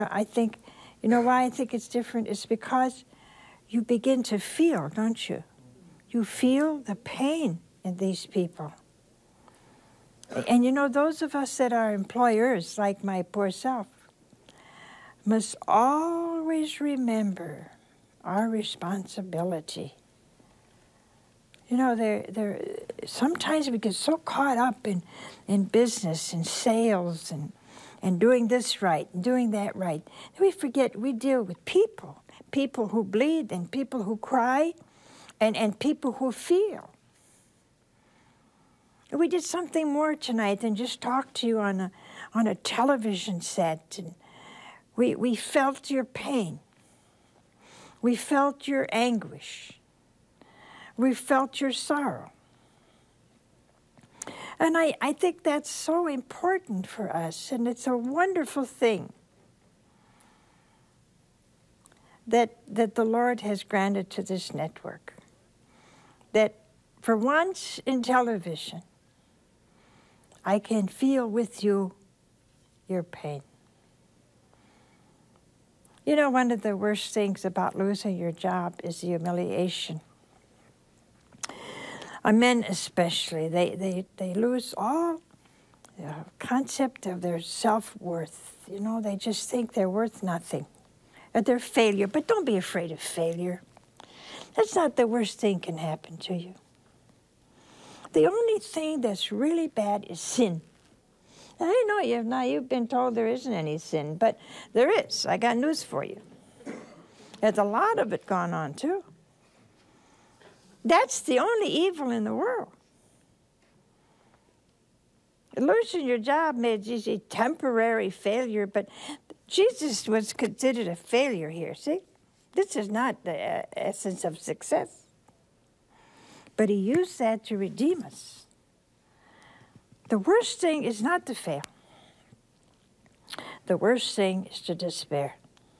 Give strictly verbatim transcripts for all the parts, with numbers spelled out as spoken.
I think, you know why I think it's different? It's because you begin to feel, don't you? You feel the pain in these people. And you know, those of us that are employers, like my poor self, must always remember our responsibility. You know, they're, they're, sometimes we get so caught up in, in business and sales and, and doing this right and doing that right. And we forget we deal with people, people who bleed and people who cry and, and people who feel. And we did something more tonight than just talk to you on a, on a television set. And we, we felt your pain. We felt your anguish. We felt your sorrow. And I, I think that's so important for us, and it's a wonderful thing that, that the Lord has granted to this network. That for once in television, I can feel with you your pain. You know, one of the worst things about losing your job is the humiliation. Uh, men especially, they, they, they lose all the concept of their self-worth. You know, they just think they're worth nothing. Or they're failure. But don't be afraid of failure. That's not the worst thing can happen to you. The only thing that's really bad is sin. I know you've now you've been told there isn't any sin, but there is. I got news for you. There's a lot of it going on too. That's the only evil in the world. Losing your job may be a temporary failure, but Jesus was considered a failure here, see? This is not the uh, essence of success. But he used that to redeem us. The worst thing is not to fail. The worst thing is to despair.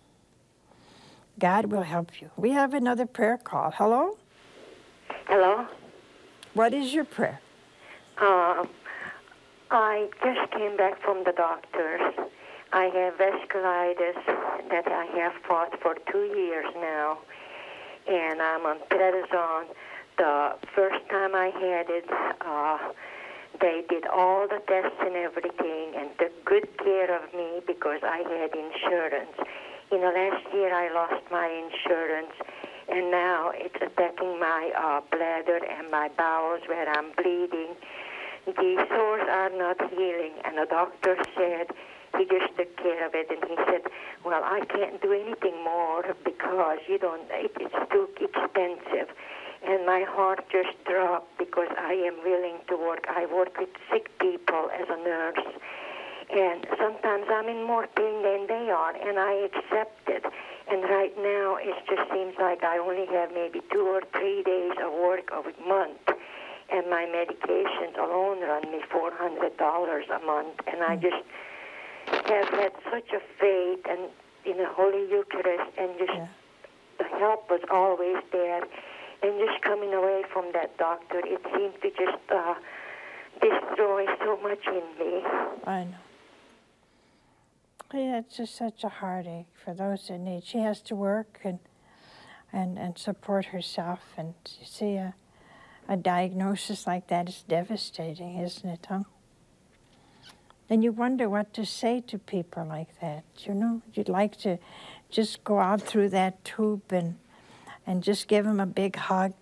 God will help you. We have another prayer call. Hello? Hello? What is your prayer? Uh, I just came back from the doctors. I have vasculitis that I have fought for two years now, and I'm on prednisone. The first time I had it, uh, they did all the tests and everything and took good care of me because I had insurance. In the last year, I lost my insurance, and now it's attacking my uh, bladder and my bowels where I'm bleeding. The sores are not healing, and the doctor said he just took care of it, and he said, well, I can't do anything more because you don't, it, it's too expensive. And my heart just dropped because I am willing to work. I work with sick people as a nurse, and sometimes I'm in more pain than they are, and I accept it. And right now, it just seems like I only have maybe two or three days of work a month, and my medications alone run me four hundred dollars a month, and I just have had such a faith and in the Holy Eucharist, and just yeah. the help was always there. And just coming away from that doctor, it seemed to just uh, destroy so much in me. I know. Yeah, it's just such a heartache for those in need. She has to work and and, and support herself. And you see, a, a diagnosis like that is devastating, isn't it, huh? And you wonder what to say to people like that, you know? You'd like to just go out through that tube and and just give them a big hug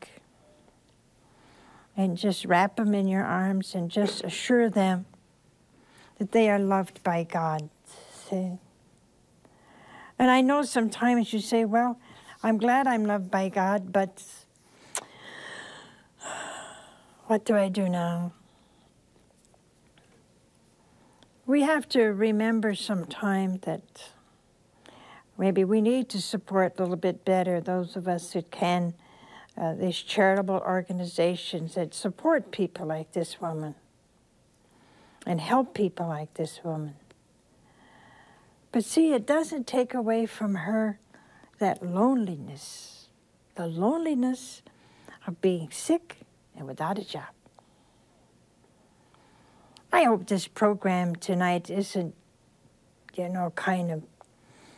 and just wrap them in your arms and just assure them that they are loved by God. See? And I know sometimes you say, well, I'm glad I'm loved by God, but what do I do now? We have to remember sometime that maybe we need to support a little bit better those of us who can, uh, these charitable organizations that support people like this woman and help people like this woman. But see, it doesn't take away from her that loneliness, the loneliness of being sick and without a job. I hope this program tonight isn't, you know, kind of